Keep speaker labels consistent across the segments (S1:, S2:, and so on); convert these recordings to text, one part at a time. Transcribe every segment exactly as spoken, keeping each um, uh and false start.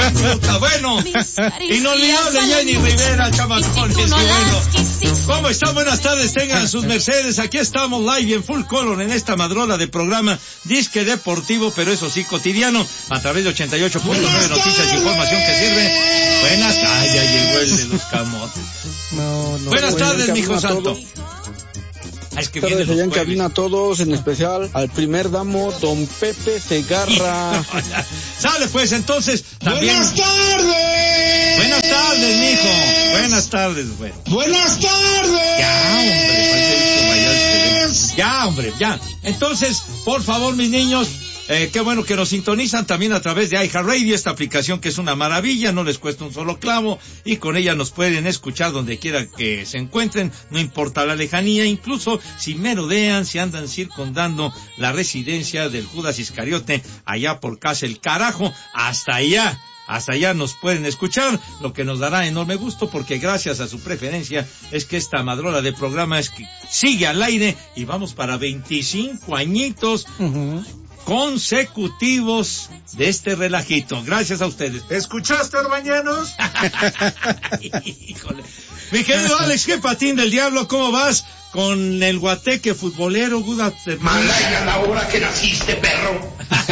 S1: la fruta. Bueno, inolvidable Jenny Rivera, chamacones. Y bueno, ¿cómo están? Buenas tardes, tengan sus mercedes. Aquí estamos live en full color en esta madrola de programa disque deportivo, pero eso sí, cotidiano, a través de ochenta y ocho punto nueve Noticias y Información que sirve. Buenas tardes, ya llegó el de los camotes.
S2: No, no.
S1: Buenas tardes, mijo santo.
S3: Ah, es que viene allá en cabina a todos, en especial al primer damo, don Pepe Segarra.
S1: Sale pues, entonces, también...
S4: ¡Buenas tardes!
S1: Buenas tardes, mijo. Buenas tardes, güey.
S4: ¡Buenas tardes!
S1: Ya, hombre, ya, hombre, ya. Entonces, por favor, mis niños, eh, qué bueno que nos sintonizan también a través de iHeartRadio, esta aplicación que es una maravilla, no les cuesta un solo clavo, y con ella nos pueden escuchar donde quiera que se encuentren, no importa la lejanía, incluso si merodean, si andan circundando la residencia del Judas Iscariote, allá por casa el carajo, hasta allá. Hasta allá nos pueden escuchar, lo que nos dará enorme gusto porque gracias a su preferencia es que esta madrola de programa es que sigue al aire y vamos para veinticinco añitos uh-huh. consecutivos de este relajito. Gracias a ustedes.
S5: ¿Escuchaste, hermanos?
S1: Híjole. Mi querido Alex, qué patín del diablo, ¿cómo vas con el guateque futbolero?
S4: Malaya la hora que naciste, perro.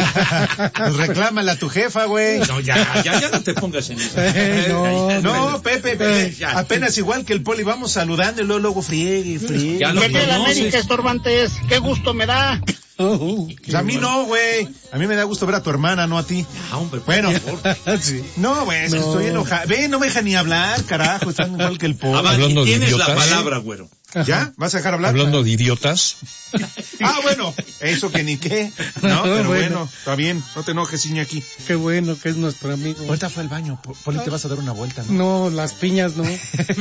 S5: Pues reclámale a tu jefa, güey.
S1: No, ya, ya, ya no te pongas en eso.
S5: Eh, no, no, Pepe, Pepe, ya, apenas Pepe. Igual que el Poli, vamos saludando y luego, luego friegue, friegue.
S3: Ya lo conoces. América, estorbantes, qué gusto me da.
S5: Uh, pues a mí bueno. No, güey. A mí me da gusto ver a tu hermana, no a ti.
S1: Ah, hombre,
S5: bueno. Sí. No, güey, no. Estoy enojado. Ve, no me deja ni hablar, carajo. Están igual que el Poli.
S1: Ah, hablando tienes de idiotas. La palabra, güero.
S5: ¿Ya? ¿Vas a dejar hablar?
S6: Hablando de idiotas.
S5: Ah, bueno, eso que ni qué. No, pero bueno. bueno, está bien. No te enojes, Iñaki.
S2: Qué bueno que es nuestro amigo.
S5: Ahorita fue al baño. Poli, te vas a dar una vuelta, ¿no?
S2: No, las piñas no.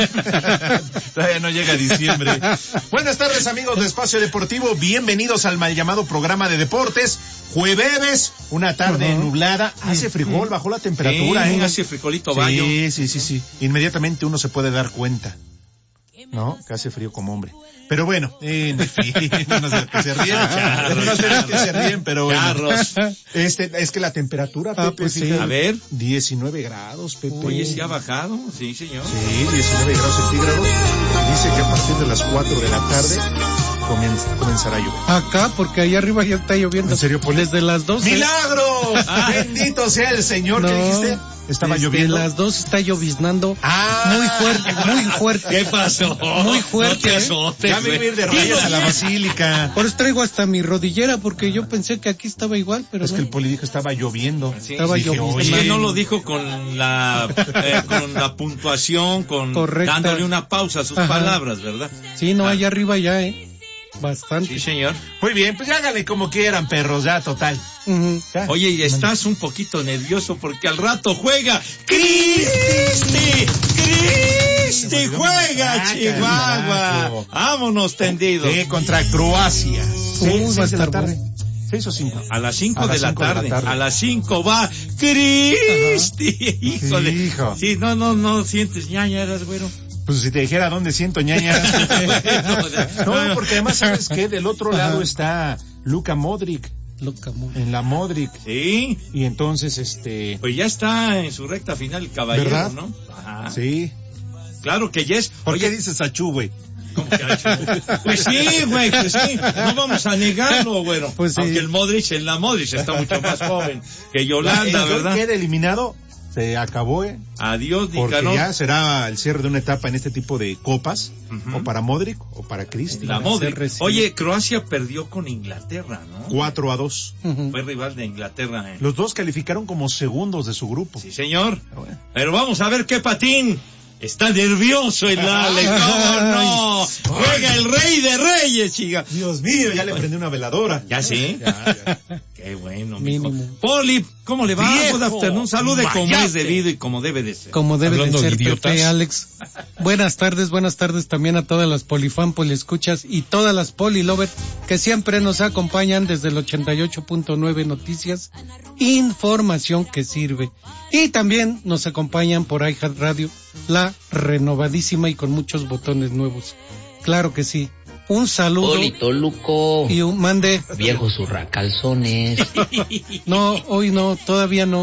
S5: Todavía no llega diciembre. Buenas tardes, amigos de Espacio Deportivo. Bienvenidos al mal llamado programa de deportes. Jueves, una tarde uh-huh. nublada. Hace frijol, bajó la temperatura.
S1: Sí,
S5: ¿eh?
S1: Hace frijolito bayo.
S5: Sí, sí, sí, sí. Inmediatamente uno se puede dar cuenta. No, que hace frío como hombre. Pero bueno, en fin, no sé que se ríen, charros, no sé que se ríen, pero bueno.
S1: Charros.
S5: Este, es que la temperatura, Pepe,
S2: ah, pues sí.
S5: fíjate,
S1: a ver,
S5: diecinueve grados, Pepe.
S1: Oye, ¿sí ha bajado? Sí, señor.
S5: Sí, diecinueve grados centígrados. Dice que a partir de las cuatro de la tarde comienza, comenzará a llover.
S2: Acá, porque allá arriba ya está lloviendo.
S5: ¿En serio, Poli?
S2: Desde las doce.
S5: ¡Milagro! Ah. Bendito sea el Señor. No. ¿Qué dijiste? Estaba
S2: Desde
S5: lloviendo.
S2: las dos está lloviznando.
S5: Ah,
S2: muy fuerte, muy fuerte.
S1: ¿Qué pasó?
S2: Muy fuerte.
S1: No te azotes,
S5: ya me voy a ir de rayas a la basílica.
S2: Por eso traigo hasta mi rodillera, porque yo pensé que aquí estaba igual, pero
S5: es
S2: no.
S5: que el Poli dijo estaba lloviendo.
S1: Sí,
S2: estaba
S1: dije,
S2: lloviendo.
S1: Es que no lo dijo con la eh, con la puntuación, con Correcta. Dándole una pausa a sus Ajá. palabras, ¿verdad?
S2: Sí, no,
S1: ah.
S2: allá arriba ya, ¿eh? Bastante.
S1: Sí, señor.
S5: Muy bien, pues háganle como quieran, perros, ya, total.
S2: Uh-huh.
S5: Ya.
S1: Oye, y estás un poquito nervioso porque al rato juega Cristi, Cristi juega, Chihuahua. Vámonos tendidos.
S5: Sí, contra Croacia.
S2: Uh, seis de la tarde.
S5: ¿Seis o cinco?
S1: A las cinco de la tarde. A las cinco va Cristi. Híjole.
S5: Sí, hijo.
S1: Sí, no, no, no sientes ñañaras, güero.
S5: Pues si te dijera dónde siento ñañas. No, porque además, ¿sabes qué? Del otro lado Ajá. está Luka Modric.
S2: Luka Modric.
S5: En la Modric.
S1: Sí.
S5: Y entonces, este...
S1: Pues ya está en su recta final el caballero,
S5: ¿verdad?
S1: ¿no? Ajá.
S5: Sí.
S1: Claro que yes.
S5: ¿Por
S1: Oye,
S5: qué dices achú, güey?
S1: ¿Cómo que achú? Pues sí, güey, pues sí. No vamos a negarlo, güero.
S2: Pues sí.
S1: Aunque el Modric en la Modric está mucho más joven que Yolanda, ¿verdad?
S5: ¿Queda eliminado? Se acabó, ¿eh?
S1: Adiós,
S5: porque
S1: Nicanor.
S5: Ya será el cierre de una etapa en este tipo de copas, uh-huh. o para Modric o para Cristi.
S1: La Modric. Oye, Croacia perdió con Inglaterra, ¿no?
S5: Cuatro a dos.
S1: Uh-huh. Fue rival de Inglaterra. ¿eh?
S5: Los dos calificaron como segundos de su grupo.
S1: Sí, señor. Bueno. Pero vamos a ver qué patín. Está nervioso el Ale, ¿cómo no? Juega el rey de reyes, chica.
S5: Dios mío, ya le prendí una veladora.
S1: ¿Ya sí?
S5: Ya, ya.
S1: Qué bueno,
S2: mínimo.
S1: Mijo. Poli, ¿cómo le va?
S5: Good
S1: afternoon. Salude como es debido y como debe de ser.
S2: Como debe
S6: Hablando
S2: de ser,
S6: de idiotas.
S2: Pepe, Alex. Buenas tardes, buenas tardes también a todas las polifan, poliescuchas y todas las polilovers que siempre nos acompañan desde el ochenta y ocho punto nueve Noticias, información que sirve. Y también nos acompañan por iHeartRadio, la renovadísima y con muchos botones nuevos. Claro que sí. Un saludo.
S7: Polito Luco.
S2: Y un mande.
S7: Viejos zurracalzones.
S2: No, hoy no, todavía no.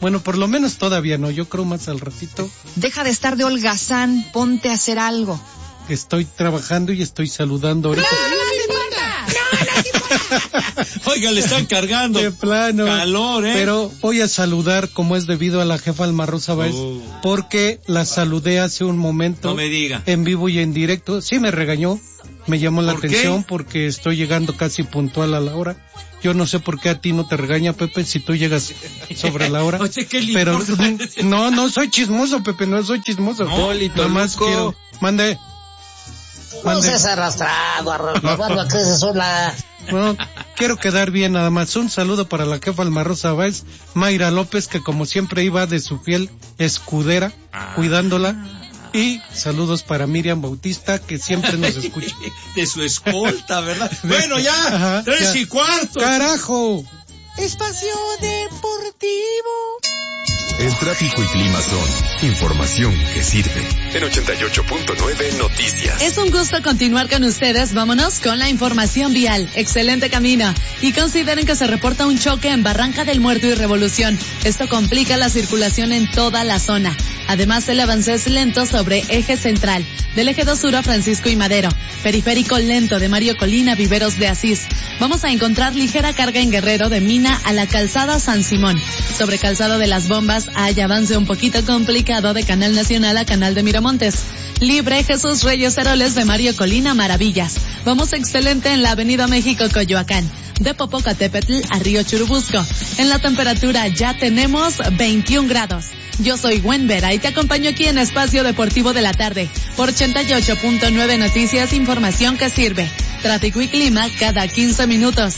S2: Bueno, por lo menos todavía no, yo creo más al ratito.
S6: Deja de estar de holgazán, ponte a hacer algo.
S2: Estoy trabajando y estoy saludando ahorita.
S6: ¡No, no te importa! ¡No, no te importa!
S1: Oiga, le están cargando.
S2: De plano.
S1: Calor, ¿eh?
S2: Pero voy a saludar como es debido a la jefa Alma Rosa Báez,
S1: Oh.
S2: porque la saludé hace un momento.
S1: No me diga.
S2: En vivo y en directo. Sí me regañó, me llamó la
S1: ¿Por
S2: atención
S1: qué?
S2: porque estoy llegando casi puntual a la hora. Yo no sé por qué a ti no te regaña, Pepe, si tú llegas sobre la hora.
S1: Oye, ¿qué le
S2: Pero
S1: importa?
S2: no, no soy chismoso, Pepe, no soy chismoso.
S1: No,
S2: Nada más quiero. Mande.
S7: No seas arrastrado, arrastrado, que es una...
S2: No, quiero quedar bien nada más. Un saludo para la jefa Alma Rosa Báez, Mayra López, que como siempre iba de su fiel escudera, cuidándola. Y saludos para Miriam Bautista, que siempre nos escucha.
S1: De su escolta, ¿verdad? Bueno, ya,
S2: Ajá,
S1: tres
S2: ya.
S1: y cuarto.
S2: ¡Carajo!
S6: Espacio Deportivo.
S8: El tráfico y clima son información que sirve. En ochenta y ocho punto nueve Noticias.
S9: Es un gusto continuar con ustedes. Vámonos con la información vial. Excelente camino. Y consideren que se reporta un choque en Barranca del Muerto y Revolución. Esto complica la circulación en toda la zona. Además, el avance es lento sobre eje central, del eje dos sur a Francisco y Madero. Periférico lento de Mario Colina, Viveros de Asís. Vamos a encontrar ligera carga en Guerrero de Mina a la calzada San Simón. Sobre calzado de las Bombas hay avance un poquito complicado de Canal Nacional a Canal de Miramontes. Libre Jesús Reyes Heroles de Mario Colina, Maravillas. Vamos excelente en la Avenida México, Coyoacán. De Popocatépetl a Río Churubusco. En la temperatura ya tenemos veintiún grados. Yo soy Gwen Vera y te acompaño aquí en Espacio Deportivo de la Tarde. Por ochenta y ocho punto nueve Noticias, información que sirve. Tráfico y clima cada quince minutos.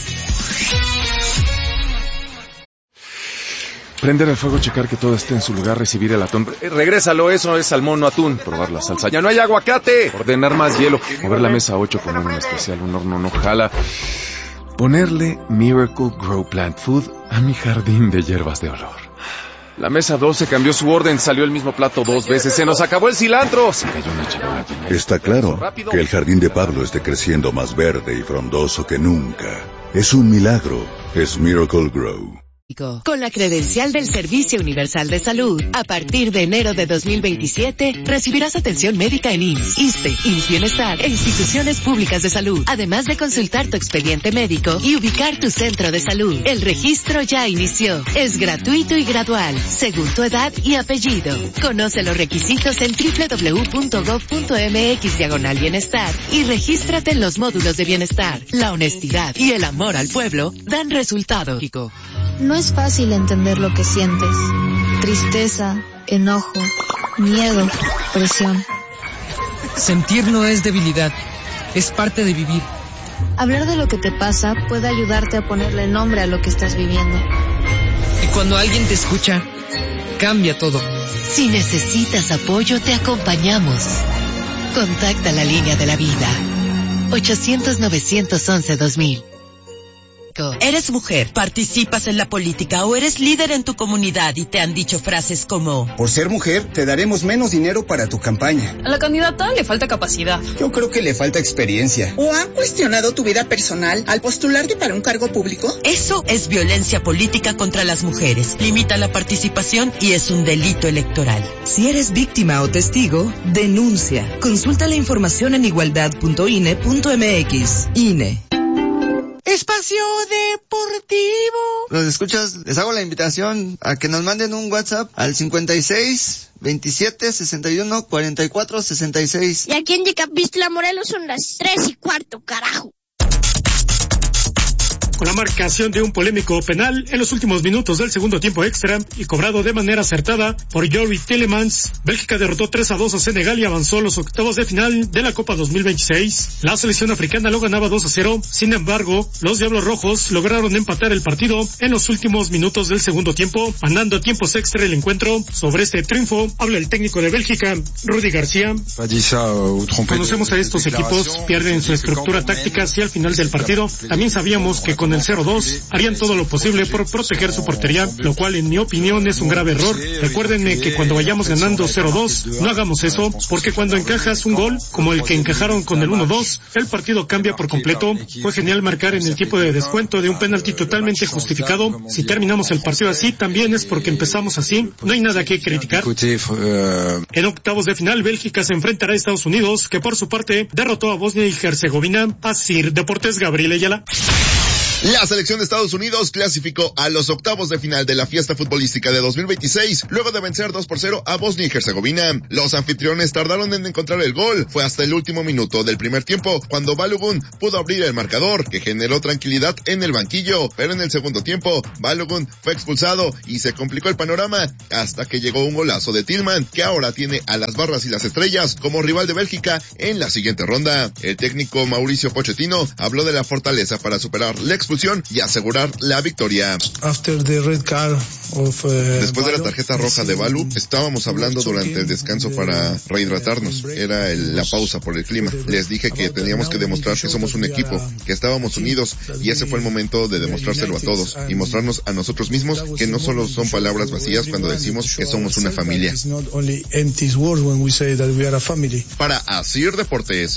S10: Prender el fuego, checar que todo esté en su lugar, recibir el atún. Eh, regrésalo, eso es salmón, no atún. Probar la salsa. ¡Ya no hay aguacate! Ordenar más hielo. Mover la mesa ocho, poner un especial, un horno no jala. Ponerle Miracle Grow Plant Food a mi jardín de hierbas de olor. La mesa doce cambió su orden, salió el mismo plato dos veces, se nos acabó el cilantro. Se cayó una charola llena.
S11: Está claro que el jardín de Pablo esté creciendo más verde y frondoso que nunca. Es un milagro, es Miracle Grow.
S12: Con la credencial del Servicio Universal de Salud, a partir de enero de dos mil veintisiete, recibirás atención médica en I M S S, ISSSTE, I M S S Bienestar e instituciones públicas de salud, además de consultar tu expediente médico y ubicar tu centro de salud. El registro ya inició. Es gratuito y gradual, según tu edad y apellido. Conoce los requisitos en doble u doble u doble u punto gob punto eme equis diagonal bienestar y regístrate en los módulos de bienestar. La honestidad y el amor al pueblo dan resultado.
S13: No es fácil entender lo que sientes. Tristeza, enojo, miedo, presión.
S14: Sentir no es debilidad, es parte de vivir.
S13: Hablar de lo que te pasa puede ayudarte a ponerle nombre a lo que estás viviendo.
S14: Y cuando alguien te escucha, cambia todo.
S12: Si necesitas apoyo, te acompañamos. Contacta la línea de la vida. ochocientos, novecientos once, dos mil.
S15: ¿Eres mujer, participas en la política o eres líder en tu comunidad y te han dicho frases como:
S16: por ser mujer, te daremos menos dinero para tu campaña?
S17: A la candidata le falta capacidad.
S16: Yo creo que le falta experiencia.
S18: ¿O han cuestionado tu vida personal al postularte para un cargo público?
S15: Eso es violencia política contra las mujeres. Limita la participación y es un delito electoral.
S19: Si eres víctima o testigo, denuncia. Consulta la información en igualdad punto ine punto eme equis. I N E.
S6: Espacio Deportivo.
S20: Los escuchas, les hago la invitación a que nos manden un WhatsApp al cincuenta y seis, veintisiete, sesenta y uno, cuarenta y cuatro, sesenta y seis.
S21: Y aquí en Yecapistla, Morelos, son las tres y cuarto, carajo.
S22: Con la marcación de un polémico penal en los últimos minutos del segundo tiempo extra y cobrado de manera acertada por Youri Tielemans, Bélgica derrotó tres a dos a Senegal y avanzó a los octavos de final de la Copa dos mil veintiséis. La selección africana lo ganaba dos a cero, sin embargo, los Diablos Rojos lograron empatar el partido en los últimos minutos del segundo tiempo, mandando a tiempos extra el encuentro. Sobre este triunfo habla el técnico de Bélgica, Rudy García. Conocemos a estos equipos, pierden su estructura táctica hacia el final del partido. También sabíamos que con el cero dos harían todo lo posible por proteger su portería, lo cual en mi opinión es un grave error. Recuérdenme que cuando vayamos ganando cero dos, no hagamos eso, porque cuando encajas un gol, como el que encajaron con el uno dos, el partido cambia por completo. Fue genial marcar en el tiempo de descuento de un penalti totalmente justificado. Si terminamos el partido así, también es porque empezamos así. No hay nada que criticar. En octavos de final, Bélgica se enfrentará a Estados Unidos, que por su parte derrotó a Bosnia y Herzegovina. Así, Deportes, Gabriel Ayala.
S3: La selección de Estados Unidos clasificó a los octavos de final de la fiesta futbolística de dos mil veintiséis, luego de vencer dos por cero a Bosnia y Herzegovina. Los anfitriones tardaron en encontrar el gol. Fue hasta el último minuto del primer tiempo cuando Balogun pudo abrir el marcador, que generó tranquilidad en el banquillo, pero en el segundo tiempo, Balogun fue expulsado y se complicó el panorama hasta que llegó un golazo de Tillman, que ahora tiene a las barras y las estrellas como rival de Bélgica en la siguiente ronda. El técnico Mauricio Pochettino habló de la fortaleza para superar la expulsión y asegurar la victoria.
S4: After the red card of, uh,
S3: Después de la tarjeta roja de Balu, estábamos hablando durante el descanso para rehidratarnos. Era el, la pausa por el clima. Les dije que teníamos que demostrar que somos un equipo, que estábamos unidos, y ese fue el momento de demostrárselo a todos y mostrarnos a nosotros mismos que no solo son palabras vacías cuando decimos que somos una familia.
S4: Not only empty words when we say that we are a family.
S3: Para Asir Deportes,